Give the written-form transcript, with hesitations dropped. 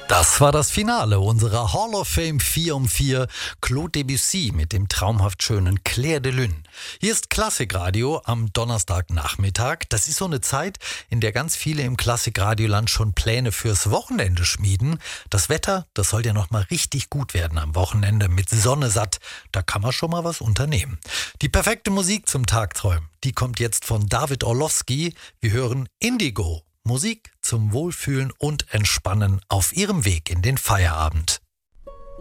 Das war das Finale unserer Hall of Fame 4 um 4, Claude Debussy mit dem traumhaft schönen Clair de Lune. Hier ist Klassikradio am Donnerstagnachmittag. Das ist so eine Zeit, in der ganz viele im Klassikradioland schon Pläne fürs Wochenende schmieden. Das Wetter, das soll ja noch mal richtig gut werden am Wochenende mit Sonne satt. Da kann man schon mal was unternehmen. Die perfekte Musik zum Tagträumen, die kommt jetzt von David Orlowski. Wir hören Indigo. Musik zum Wohlfühlen und Entspannen auf ihrem Weg in den Feierabend.